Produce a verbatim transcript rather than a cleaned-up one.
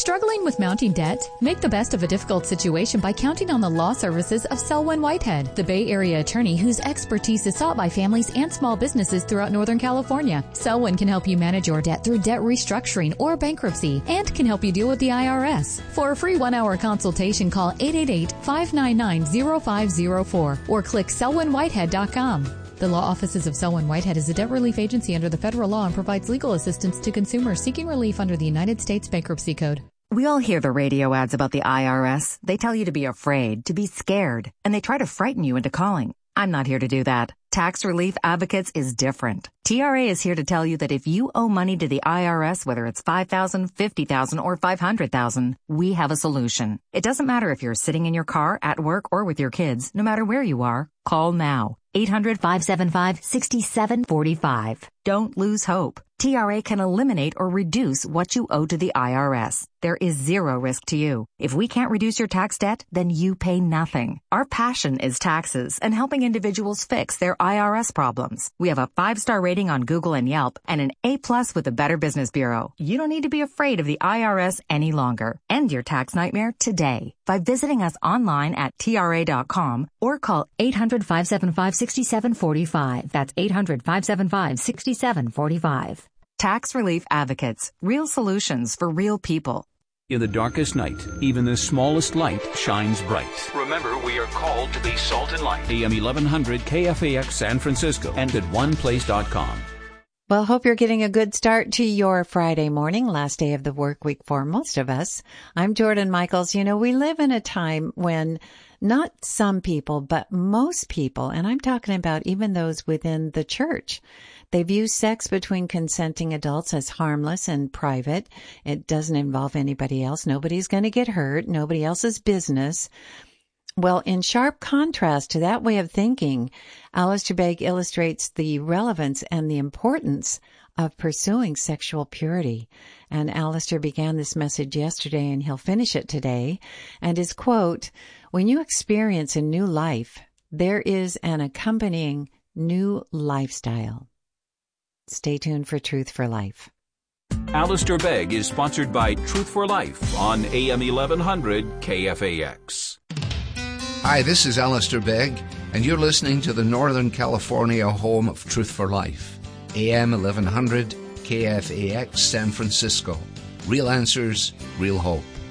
Struggling with mounting debt? Make the best of a difficult situation by counting on the law services of Selwyn Whitehead, the Bay Area attorney whose expertise is sought by families and small businesses throughout Northern California. Selwyn can help you manage your debt through debt restructuring or bankruptcy and can help you deal with the I R S. For a free one-hour consultation, call eight eight eight, five nine nine, zero five zero four or click selwyn whitehead dot com. The law offices of Selwyn Whitehead is a debt relief agency under the federal law and provides legal assistance to consumers seeking relief under the United States Bankruptcy Code. We all hear the radio ads about the I R S. They tell you to be afraid, to be scared, and they try to frighten you into calling. I'm not here to do that. Tax Relief Advocates is different. T R A is here to tell you that if you owe money to the I R S, whether it's five thousand dollars, fifty thousand dollars, or five hundred thousand dollars, we have a solution. It doesn't matter if you're sitting in your car, at work, or with your kids. No matter where you are, call now. eight hundred, five seven five, six seven four five. Don't lose hope. T R A can eliminate or reduce what you owe to the I R S. There is zero risk to you. If we can't reduce your tax debt, then you pay nothing. Our passion is taxes and helping individuals fix their I R S problems. We have a five-star rating on Google and Yelp and an A-plus with the Better Business Bureau. You don't need to be afraid of the I R S any longer. End your tax nightmare today by visiting us online at T R A dot com or call eight hundred, five seven five, six seven four five. That's eight hundred, five seven five, six seven four five. Tax Relief Advocates. Real solutions for real people. In the darkest night, even the smallest light shines bright. Remember, we are called to be salt and light. A M eleven hundred K F A X San Francisco and at one place dot com. Well, hope you're getting a good start to your Friday morning, last day of the work week for most of us. I'm Jordan Michaels. You know, we live in a time when not some people, but most people, and I'm talking about even those within the church, they view sex between consenting adults as harmless and private. It doesn't involve anybody else. Nobody's going to get hurt. Nobody else's business. Well, in sharp contrast to that way of thinking, Alistair Begg illustrates the relevance and the importance of pursuing sexual purity. And Alistair began this message yesterday, and he'll finish it today. And his quote, "When you experience a new life, there is an accompanying new lifestyle." Stay tuned for Truth for Life. Alistair Begg is sponsored by Truth for Life on A M eleven hundred K F A X. Hi, this is Alistair Begg, and you're listening to the Northern California home of Truth for Life, A M eleven hundred K F A X San Francisco. Real answers, real hope.